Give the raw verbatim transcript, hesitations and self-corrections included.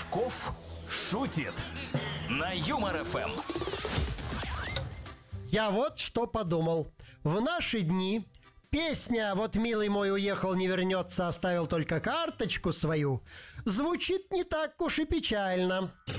Кошельков шутит на Юмор ФМ. Я вот что подумал. В наши дни песня «Вот милый мой уехал, не вернется, оставил только карточку свою» звучит не так уж и печально.